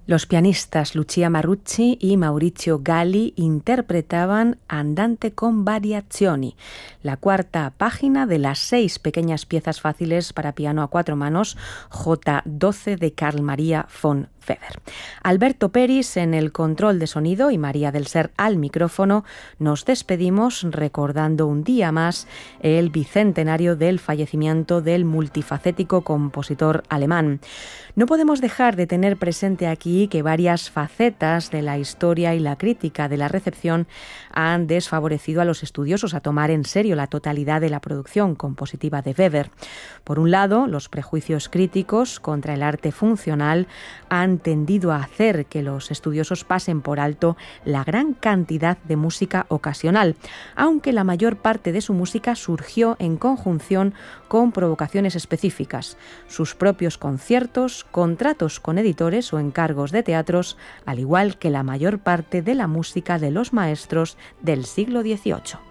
Los pianistas Lucia Marrucci y Maurizio Galli interpretaban Andante con variazioni, la cuarta página de las 6 pequeñas piezas fáciles para piano a 4 manos J12 de Carl Maria von Weber. Alberto Peris en el control de sonido y María del Ser al micrófono. Nos despedimos recordando un día más el bicentenario del fallecimiento del multifacético compositor alemán. No podemos dejar de tener presente aquí que varias facetas de la historia y la crítica de la recepción han desfavorecido a los estudiosos a tomar en serio la totalidad de la producción compositiva de Weber. Por un lado, los prejuicios críticos contra el arte funcional han tendido a hacer que los estudiosos pasen por alto la gran cantidad de música ocasional, aunque la mayor parte de su música surgió en conjunción con provocaciones específicas, sus propios conciertos, contratos con editores o encargos de teatros, al igual que la mayor parte de la música de los maestros del siglo XVIII.